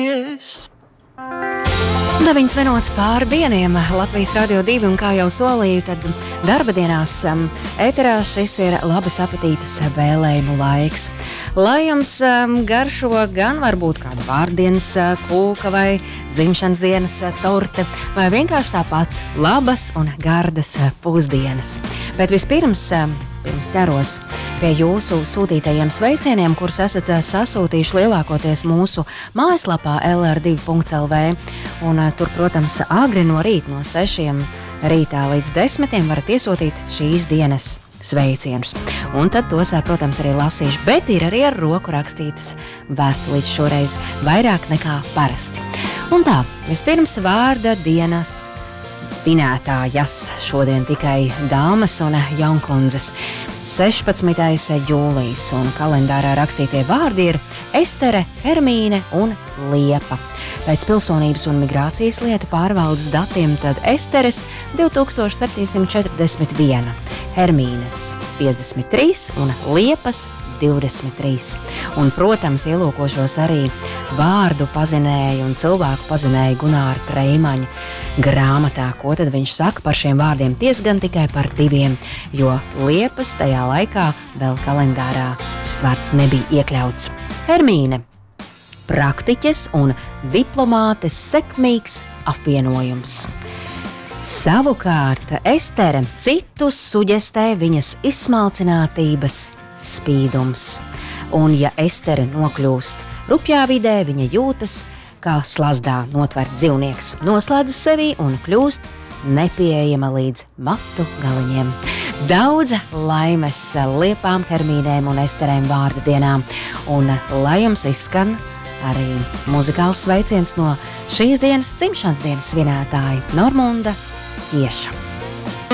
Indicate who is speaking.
Speaker 1: 9 minūtes pār 1 Latvijas Radio 2, un kā jau solīju, tad darba dienās ēterā šis ir labas apetītes vēlējumu laiks. Lai jums garšo gan varbūt kāda vārdienas kūka vai dzimšanas dienas torte, vai vienkārši tāpat labas un gardas pusdienas. Bet vispirms ķeros pie jūsu sūtītajiem sveicieniem, kurus esat sasūtījuši lielākoties mūsu mājaslapā lr2.lv. Un tur, protams, agri no rīta no 6 rītā līdz 10 varat iesūtīt šīs dienas sveicienus. Un tad tos, protams, arī lasīšu, bet ir arī ar roku rakstītas vēstulītes šoreiz vairāk nekā parasti. Un tā, vispirms vārda dienas vinētājas, šodien tikai dāmas un jaunkundzes. 16. jūlijas, un kalendārā rakstītie vārdi ir Estere, Hermīne un Liepa. Pēc pilsonības un migrācijas lietu pārvaldes datiem tad Esteres 2741, Hermīnes 53 un Liepas 23. Un, protams, ielūkošos arī vārdu pazinēju un cilvēku pazinēju Gunāra Treimaņa grāmatā, ko tad viņš saka par šiem vārdiem, diezgan tikai par 2, jo Liepas tajā laikā vēl kalendārā šis vārds nebija iekļauts. Hermīne, praktiķes un diplomātes sekmīgs apvienojums. Savukārt Estere citus suģestē viņas izsmalcinātības spīdums. Un ja Estere nokļūst rupjā vidē, viņa jūtas kā slazdā notverts dzīvnieks, noslēdzas sevī un kļūst nepieejama līdz matu galiņiem. Daudz laimes Liepām, Hermīnēm un Esterēm vārda dienām, un lai jums izskan arī muzikāls sveiciens no šīs dienas dzimšanas dienas svinētāja Normunda Tieša.